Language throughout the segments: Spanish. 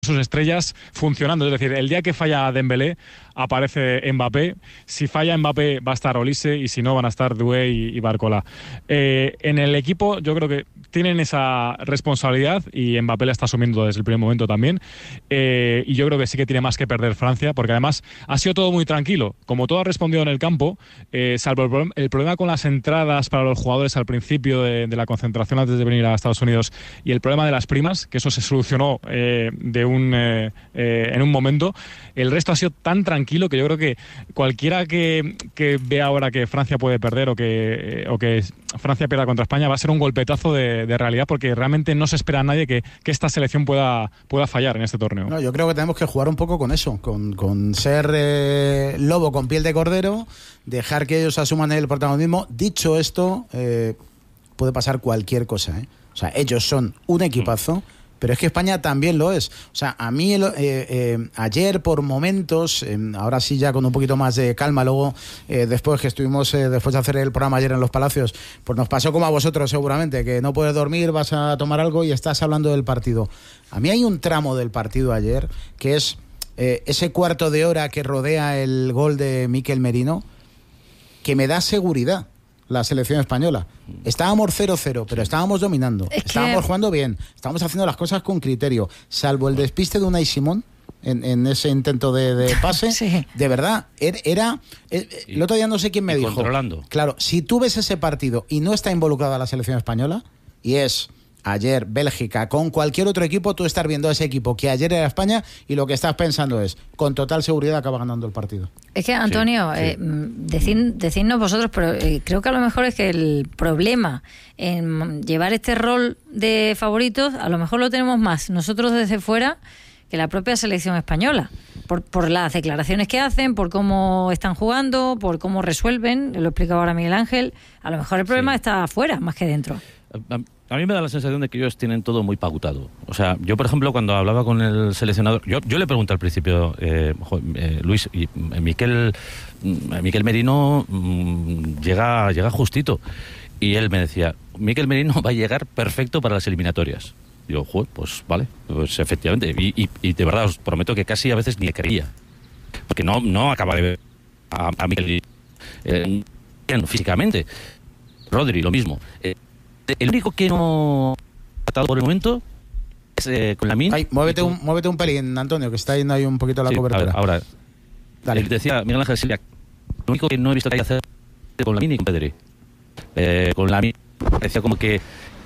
sus estrellas funcionando, es decir, el día que falla Dembélé aparece Mbappé, si falla Mbappé va a estar Olise y si no van a estar Doué y Barcola. En el equipo yo creo que tienen esa responsabilidad y Mbappé la está asumiendo desde el primer momento también, y yo creo que sí que tiene más que perder Francia, porque además ha sido todo muy tranquilo, como todo ha respondido en el campo, salvo el problema con las entradas para los jugadores al principio de la concentración antes de venir a Estados Unidos y el problema de las primas, que eso se solucionó en un momento. El resto ha sido tan tranquilo que yo creo que cualquiera que vea ahora que Francia puede perder o que Francia pierda contra España va a ser un golpetazo de realidad, porque realmente no se espera a nadie que esta selección pueda fallar en este torneo. No, yo creo que tenemos que jugar un poco con eso, con ser lobo con piel de cordero, dejar que ellos asuman el protagonismo. Dicho esto, puede pasar cualquier cosa, ¿eh? O sea, ellos son un equipazo, pero es que España también lo es. O sea, a mí ayer por momentos, ahora sí ya con un poquito más de calma, luego después que estuvimos, después de hacer el programa ayer en Los Palacios, pues nos pasó como a vosotros seguramente, que no puedes dormir, vas a tomar algo y estás hablando del partido. A mí hay un tramo del partido ayer, que es ese cuarto de hora que rodea el gol de Mikel Merino, que me da seguridad. La selección española. Estábamos 0-0, pero estábamos dominando. Estábamos jugando bien. Estábamos haciendo las cosas con criterio. Salvo el despiste de Unai Simón en ese intento de pase. Sí. De verdad, era... el otro día no sé quién me dijo. Controlando. Claro, si tú ves ese partido y no está involucrada la selección española, y es... ayer Bélgica, con cualquier otro equipo, tú estás viendo a ese equipo que ayer era España y lo que estás pensando es, con total seguridad acaba ganando el partido. Es que, Antonio, decidnos vosotros, pero creo que a lo mejor es que el problema en llevar este rol de favoritos, a lo mejor lo tenemos más nosotros desde fuera que la propia selección española, por las declaraciones que hacen, por cómo están jugando, por cómo resuelven, lo explicaba ahora Miguel Ángel. A lo mejor el problema está afuera más que dentro. A mí me da la sensación de que ellos tienen todo muy pautado. O sea, yo, por ejemplo, cuando hablaba con el seleccionador, yo le pregunté al principio, Luis, y Mikel Merino llega justito. Y él me decía, Mikel Merino va a llegar perfecto para las eliminatorias. Y yo, pues vale, pues efectivamente. Y de verdad os prometo que casi a veces ni le creía. Porque no acaba de ver a Mikel bien físicamente. Rodri, lo mismo. El único que no ha tratado por el momento es con Lamine. Muévete un pelín, Antonio, que está yendo ahí un poquito la cobertura. Ahora, dale. Decía Miguel Ángel Silva, lo único que no he visto que hay que hacer con Lamine y con Pedri. Con Lamine parecía como que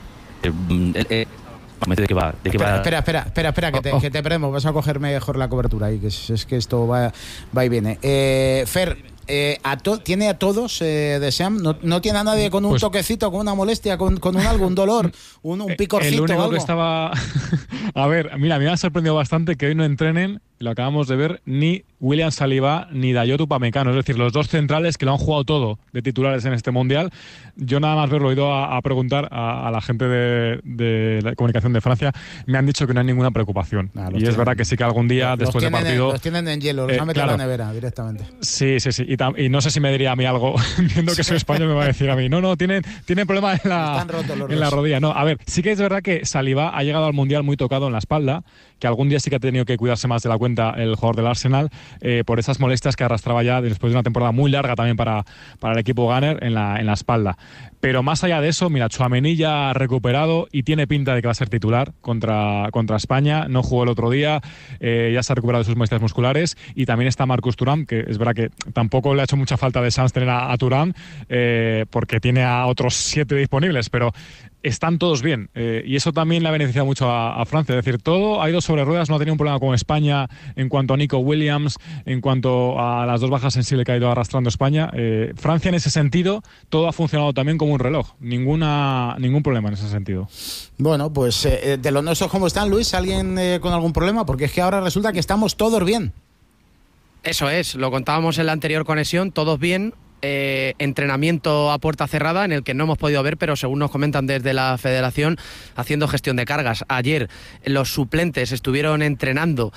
¿de qué va? Espera, que te perdemos. Vas a coger mejor la cobertura ahí, que es que esto va y viene. Fer, ¿tiene a todos de Seam? ¿No tiene a nadie con un toquecito, con una molestia, con algún dolor, un picorcito? El único algo? que estaba... A ver, mira, me ha sorprendido bastante que hoy no entrenen, lo acabamos de ver, ni William Saliba ni Dayot Upamecano, es decir, los dos centrales que lo han jugado todo de titulares en este Mundial. Yo nada más verlo, he ido a preguntar a la gente de la comunicación de Francia, me han dicho que no hay ninguna preocupación. Y es verdad que sí que algún día después del partido... Los tienen en hielo, los han metido en la nevera directamente. Sí. Y no sé si me diría a mí algo, viendo que soy español, me va a decir a mí, no, tienen problemas en la rodilla. No, a ver, sí que es verdad que Saliba ha llegado al Mundial muy tocado en la espalda, que algún día sí que ha tenido que cuidarse más de la cuenta el jugador del Arsenal, por esas molestias que arrastraba ya después de una temporada muy larga también para el equipo Gunner en la espalda. Pero más allá de eso, mira, Tchouaméni ya ha recuperado y tiene pinta de que va a ser titular contra España. No jugó el otro día, ya se ha recuperado de sus molestias musculares, y también está Marcus Thuram, que es verdad que tampoco le ha hecho mucha falta de Sanz tener a Thuram, porque tiene a otros 7 disponibles, pero están todos bien, y eso también le ha beneficiado mucho a Francia. Es decir, todo ha ido sobre ruedas, no ha tenido un problema con España en cuanto a Nico Williams, en cuanto a las 2 bajas sensibles que ha ido arrastrando España. Francia en ese sentido, todo ha funcionado también como un reloj, ningún problema en ese sentido. Bueno, pues de los nuestros, ¿cómo están, Luis? ¿Alguien con algún problema? Porque es que ahora resulta que estamos todos bien. Eso es, lo contábamos en la anterior conexión, todos bien, entrenamiento a puerta cerrada en el que no hemos podido ver, pero según nos comentan desde la Federación, haciendo gestión de cargas. Ayer los suplentes estuvieron entrenando,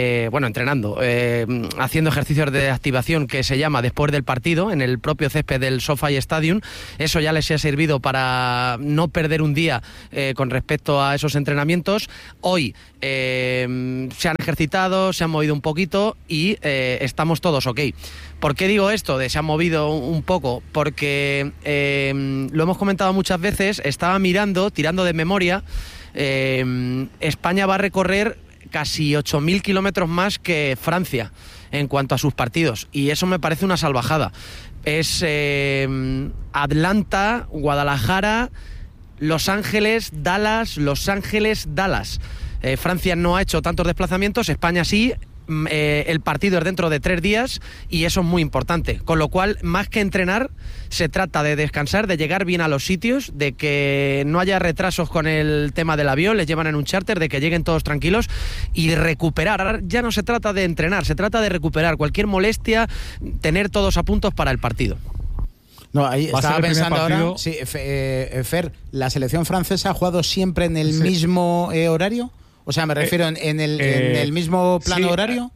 haciendo ejercicios de activación que se llama después del partido en el propio césped del SoFi Stadium. Eso ya les ha servido para no perder un día con respecto a esos entrenamientos. Hoy se han ejercitado, se han movido un poquito y estamos todos ok. ¿Por qué digo esto de se han movido un poco? Porque lo hemos comentado muchas veces, estaba mirando, tirando de memoria, España va a recorrer casi 8.000 kilómetros más que Francia en cuanto a sus partidos, y eso me parece una salvajada. Es Atlanta, Guadalajara, Los Ángeles, Dallas, Los Ángeles, Dallas. Francia no ha hecho tantos desplazamientos, España sí. El partido es dentro de 3 días y eso es muy importante, con lo cual más que entrenar se trata de descansar, de llegar bien a los sitios, de que no haya retrasos con el tema del avión, les llevan en un charter, de que lleguen todos tranquilos y de recuperar. Ahora ya no se trata de entrenar, se trata de recuperar cualquier molestia, tener todos a puntos para el partido. No, ahí estaba pensando ahora, sí, Fer, ¿la selección francesa ha jugado siempre en el mismo horario? O sea, me refiero en el mismo plano horario.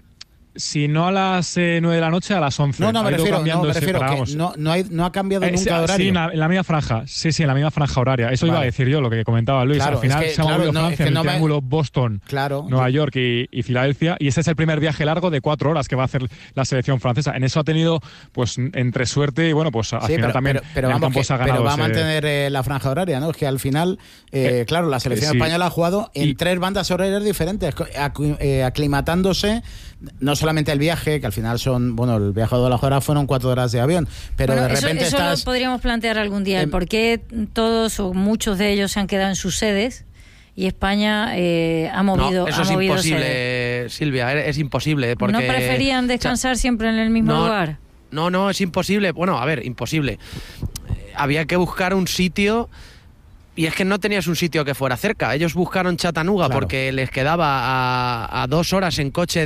Si no a las 9 de la noche, a las 11. Me refiero que no ha cambiado nunca horario. Sí, en la misma franja. Sí, en la misma franja horaria. Eso iba a decir yo, lo que comentaba Luis. Claro, al final se ha movido Francia en el triángulo Boston, Nueva York y Filadelfia. Y ese es el primer viaje largo de 4 horas que va a hacer la selección francesa. En eso ha tenido, pues, entre suerte y, bueno, pues al final también pero en el campo se ha ganado. Pero va a mantener la franja horaria, ¿no? Es que al final, claro, la selección española ha jugado en 3 bandas horarias diferentes, aclimatándose. No solamente el viaje, que al final son, el viaje de Guadalajara fueron 4 horas de avión, pero de repente eso lo podríamos plantear algún día, por qué todos o muchos de ellos se han quedado en sus sedes y España ha movido eso es imposible, sedes. Silvia, es imposible. Porque, ¿no preferían descansar siempre en el mismo lugar? No, es imposible. Bueno, a ver, imposible. Había que buscar un sitio. Y es que no tenías un sitio que fuera cerca. Ellos buscaron Chattanooga porque les quedaba a 2 horas en coche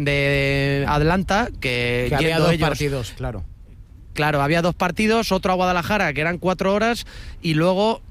de Atlanta. Que había 2 partidos, claro. Claro, había 2 partidos, otro a Guadalajara, que eran 4 horas, y luego,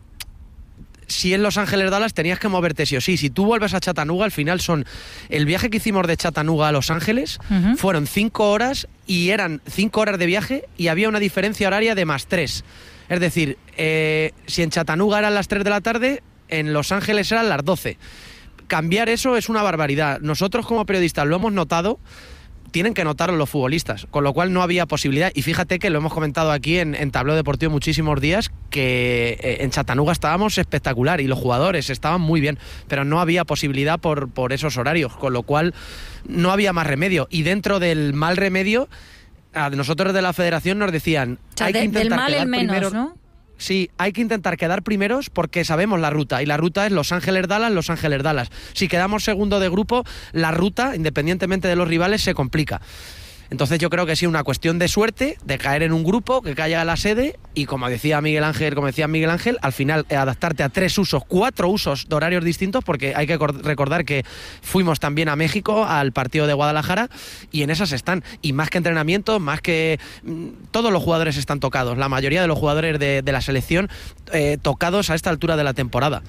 si en Los Ángeles Dallas tenías que moverte sí o sí. Si tú vuelves a Chattanooga, al final el viaje que hicimos de Chattanooga a Los Ángeles fueron 5 horas, y eran 5 horas de viaje, y había una diferencia horaria de +3. Es decir, si en Chattanooga eran las 3 de la tarde, en Los Ángeles eran las 12. Cambiar eso es una barbaridad. Nosotros como periodistas lo hemos notado, tienen que notarlo los futbolistas, con lo cual no había posibilidad. Y fíjate que lo hemos comentado aquí en Tablao Deportivo muchísimos días, que en Chattanooga estábamos espectacular y los jugadores estaban muy bien, pero no había posibilidad por esos horarios, con lo cual no había más remedio. Y dentro del mal remedio, a nosotros de la Federación nos decían, hay que intentar del mal quedar el menos, primeros, ¿no? Sí, hay que intentar quedar primeros porque sabemos la ruta, y la ruta es Los Ángeles-Dallas, Los Ángeles-Dallas. Si quedamos segundo de grupo, la ruta, independientemente de los rivales, se complica. Entonces yo creo que sí, una cuestión de suerte, de caer en un grupo, que caiga a la sede, y como decía Miguel Ángel, al final adaptarte a 4 usos de horarios distintos, porque hay que recordar que fuimos también a México al partido de Guadalajara, y en esas están, y más que entrenamiento, más que todos los jugadores están tocados, la mayoría de los jugadores de la selección tocados a esta altura de la temporada.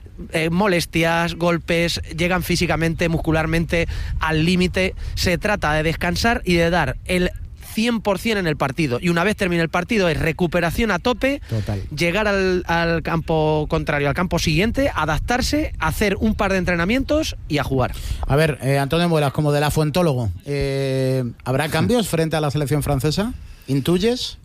Molestias, golpes, llegan físicamente, muscularmente al límite. Se trata de descansar y de dar el 100% en el partido, y una vez termine el partido es recuperación a tope. Total. Llegar al campo contrario, al campo siguiente, adaptarse, hacer un par de entrenamientos y a jugar. A ver, Antonio Muelas, como de la Fuentólogo, ¿habrá cambios frente a la selección francesa? ¿Intuyes?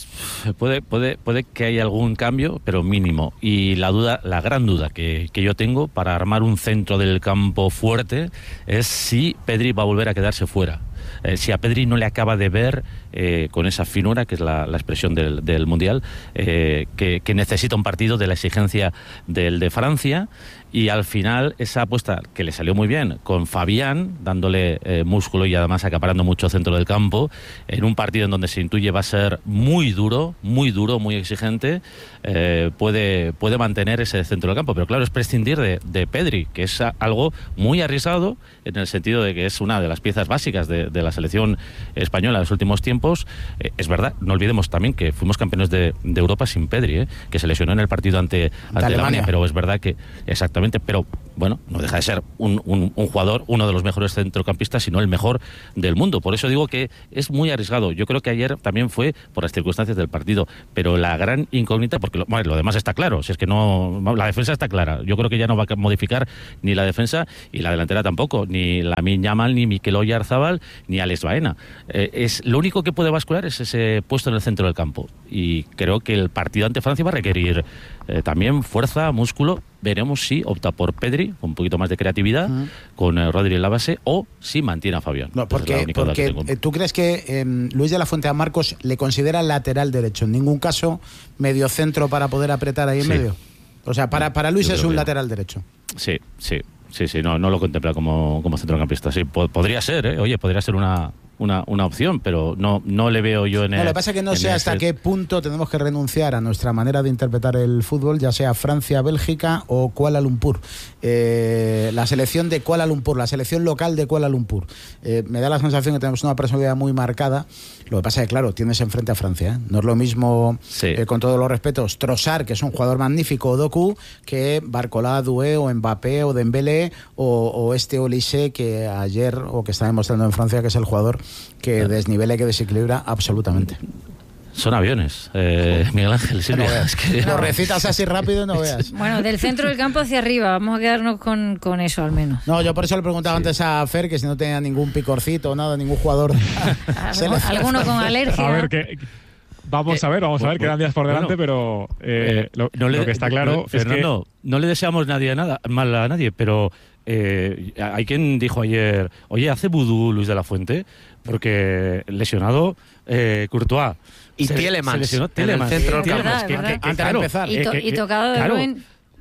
Puede que haya algún cambio, pero mínimo. Y la gran duda que yo tengo para armar un centro del campo fuerte es si Pedri va a volver a quedarse fuera. Si a Pedri no le acaba de ver con esa finura, que es la expresión del Mundial, que necesita un partido de la exigencia del de Francia, y al final esa apuesta que le salió muy bien con Fabián, dándole músculo y además acaparando mucho centro del campo, en un partido en donde se intuye va a ser muy duro, muy exigente, puede mantener ese centro del campo. Pero claro, es prescindir de Pedri, que es algo muy arriesgado en el sentido de que es una de las piezas básicas de de la selección española en los últimos tiempos. Es verdad, no olvidemos también que fuimos campeones de Europa sin Pedri, que se lesionó en el partido ante Alemania, pero es verdad que, exactamente, pero bueno, no deja de ser un jugador, uno de los mejores centrocampistas, sino el mejor del mundo. Por eso digo que es muy arriesgado. Yo creo que ayer también fue por las circunstancias del partido, pero la gran incógnita, porque lo demás está claro, si es que no, la defensa está clara. Yo creo que ya no va a modificar ni la defensa y la delantera tampoco, ni Lamine Yamal, ni Mikel Oyarzabal, ni Alex Baena. Lo único que puede bascular es ese puesto en el centro del campo, y creo que el partido ante Francia va a requerir también fuerza, músculo. Veremos si opta por Pedri, con un poquito más de creatividad, con Rodri en la base, o si mantiene a Fabián. No, porque ¿tú crees que Luis de la Fuente a Marcos le considera lateral derecho? En ningún caso mediocentro para poder apretar ahí en medio. O sea, para Luis es un lateral derecho. Sí, no lo contempla como centrocampista. Sí, podría ser, oye, podría ser una opción, pero no le veo yo en el... Lo que pasa es que no sé hasta qué punto tenemos que renunciar a nuestra manera de interpretar el fútbol, ya sea Francia, Bélgica o Kuala Lumpur. La selección de Kuala Lumpur, la selección local de Kuala Lumpur. Me da la sensación que tenemos una personalidad muy marcada. Lo que pasa es que, claro, tienes enfrente a Francia. No es lo mismo, con todos los respetos, Trossard, que es un jugador magnífico, o Doku, que Barcola, Doué, o Mbappé, o Dembélé, o este Olise, que ayer, o que está demostrando en Francia, que es el jugador que desnivela y que desequilibra absolutamente. Son aviones, Miguel Ángel, Silvia. Lo recitas así rápido y no veas. Bueno, del centro del campo hacia arriba, vamos a quedarnos con eso al menos. No, yo por eso le preguntaba antes a Fer que si no tenía ningún picorcito o nada, ningún jugador. Alguno con alergia. A ver, vamos a ver, quedan días por delante, pero lo que está claro Fernando, es que no le deseamos mal a nadie, pero hay quien dijo ayer, oye, ¿hace vudú Luis de la Fuente? Porque lesionado Courtois. Y Tielemans en el centro del campo. Antes de empezar. Y tocado de Bruin.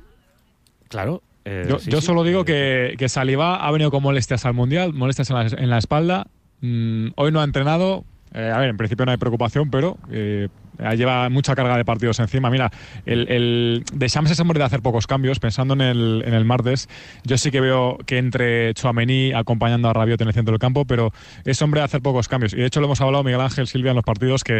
Claro. Yo solo digo que Saliba ha venido con molestias al Mundial, molestias en la espalda. Hoy no ha entrenado. A ver, en principio no hay preocupación, pero lleva mucha carga de partidos encima. Mira, el Deschamps es hombre de hacer pocos cambios. Pensando en el martes, yo sí que veo que entre Tchouaméni acompañando a Rabiot en el centro del campo, pero es hombre de hacer pocos cambios. Y de hecho lo hemos hablado Miguel Ángel, Silvia, en los partidos que...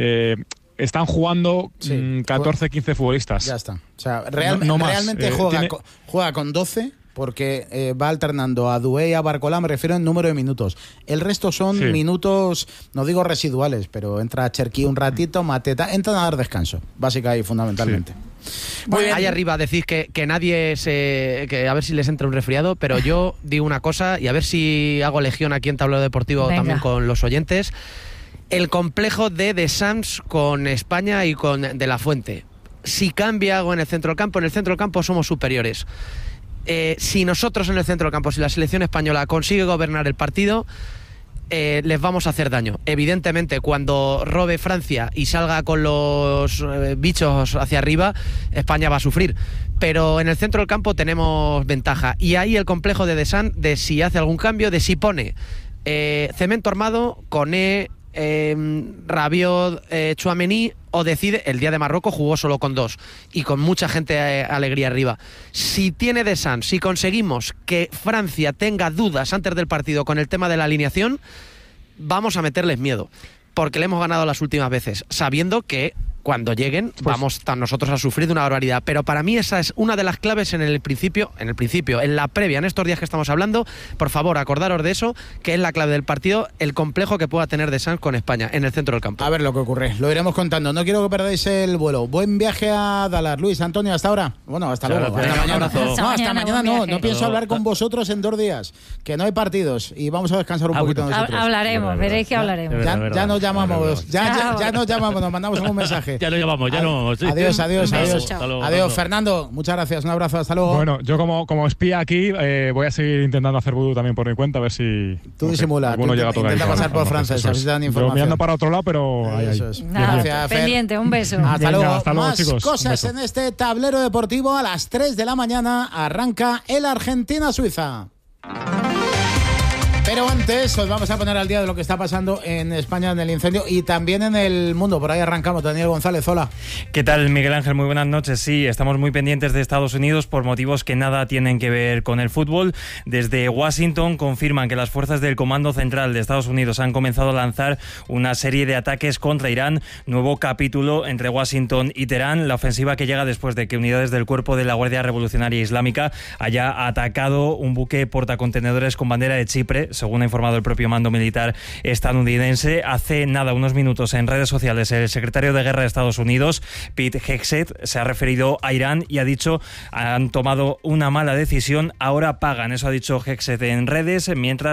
están jugando 14, 15 futbolistas. Ya está. O sea, realmente juega con 12... porque va alternando a Doué y a Barcola, me refiero en número de minutos. El resto son minutos, no digo residuales, pero entra Cherki un ratito, Mateta, entran a dar descanso, básica y fundamentalmente. Muy bien. Ahí arriba decís que nadie que a ver si les entra un resfriado, pero yo digo una cosa, y a ver si hago legión aquí en Tablero Deportivo. Venga. También con los oyentes. El complejo de Deschamps con España y con De la Fuente. Si cambia algo en el centro del campo somos superiores. Si nosotros en el centro del campo, si la selección española consigue gobernar el partido, les vamos a hacer daño. Evidentemente, cuando robe Francia y salga con los bichos hacia arriba, España va a sufrir. Pero en el centro del campo tenemos ventaja. Y ahí el complejo de Deschamps, de si hace algún cambio, de si pone cemento armado, Koné, Rabiot, Tchouaméni, o decide, el día de Marruecos jugó solo con 2 y con mucha gente alegría arriba. Si tiene Deschamps, si conseguimos que Francia tenga dudas antes del partido con el tema de la alineación, vamos a meterles miedo, porque le hemos ganado las últimas veces, sabiendo que cuando lleguen vamos nosotros a sufrir de una barbaridad. Pero para mí esa es una de las claves en el principio, en la previa, en estos días que estamos hablando. Por favor, acordaros de eso, que es la clave del partido, el complejo que pueda tener Deschamps con España en el centro del campo. A ver lo que ocurre, lo iremos contando. No quiero que perdáis el vuelo. Buen viaje a Dallas. Luis, Antonio, hasta ahora. Bueno, hasta luego. Hasta mañana. No, hasta mañana no pienso hablar con vosotros en 2 días, que no hay partidos y vamos a descansar un poquito nosotros. Hablaremos, veréis que hablaremos. Ya nos llamamos, ya nos llamamos, nos mandamos un mensaje. Ya lo llamamos, ya no. Adiós. Adiós, Fernando. Muchas gracias, un abrazo, hasta luego. Bueno, yo como espía aquí voy a seguir intentando hacer vudú también por mi cuenta, a ver si... Tú disimula, intenta pasar por Francia, si necesitan información. Yo mirando para otro lado, pero... Eso es. Gracias, pendiente, un beso. Hasta luego, más chicos, cosas en este Tablero Deportivo. A las 3 de la mañana arranca el Argentina-Suiza. Pero antes os vamos a poner al día de lo que está pasando en España en el incendio y también en el mundo. Por ahí arrancamos. Daniel González, hola. ¿Qué tal, Miguel Ángel? Muy buenas noches. Sí, estamos muy pendientes de Estados Unidos por motivos que nada tienen que ver con el fútbol. Desde Washington confirman que las fuerzas del Comando Central de Estados Unidos han comenzado a lanzar una serie de ataques contra Irán. Nuevo capítulo entre Washington y Teherán. La ofensiva que llega después de que unidades del cuerpo de la Guardia Revolucionaria Islámica haya atacado un buque portacontenedores con bandera de Chipre, según ha informado el propio mando militar estadounidense. Hace nada, unos minutos, en redes sociales, el secretario de Guerra de Estados Unidos, Pete Hegseth, se ha referido a Irán y ha dicho: han tomado una mala decisión, ahora pagan. Eso ha dicho Hegseth en redes, mientras